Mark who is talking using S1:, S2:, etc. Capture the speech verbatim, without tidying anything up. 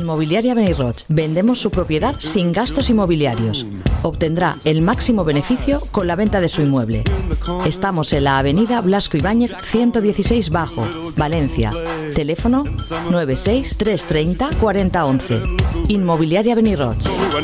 S1: Inmobiliaria Benirroch. Vendemos su propiedad sin gastos inmobiliarios. Obtendrá el máximo beneficio con la venta de su inmueble. Estamos en la avenida Blasco Ibáñez ciento dieciséis Bajo, Valencia. Teléfono nueve seis, tres treinta, cuarenta once. Inmobiliaria Benirroch.